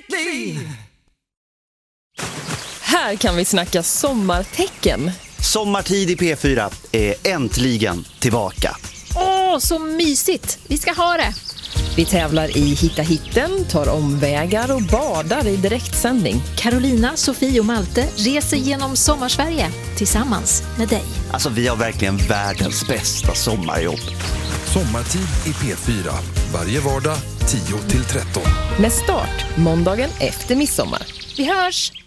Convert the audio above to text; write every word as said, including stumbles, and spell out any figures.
Här kan vi snacka sommartecken. Sommartid i P fyra är äntligen tillbaka. Åh, så mysigt! Vi ska ha det! Vi tävlar i Hitta hitten, tar omvägar och badar i direktsändning. Carolina, Sofie och Malte reser genom Sommarsverige tillsammans med dig. Alltså vi har verkligen världens bästa sommarjobb. Sommartid i P fyra. Varje vardag tio till tretton. Med start måndagen efter midsommar. Vi hörs!